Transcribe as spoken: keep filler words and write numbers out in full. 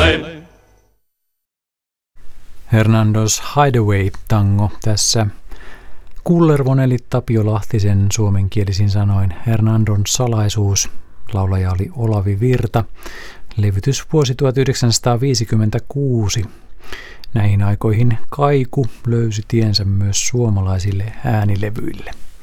ole. Hernandos Hideaway tango tässä. Kullervon eli Tapio Lahtisen suomenkielisin sanoin Hernandon salaisuus. Laulaja oli Olavi Virta. Levytys vuosi tuhatyhdeksänsataaviisikymmentäkuusi. Näihin aikoihin kaiku löysi tiensä myös suomalaisille äänilevyille.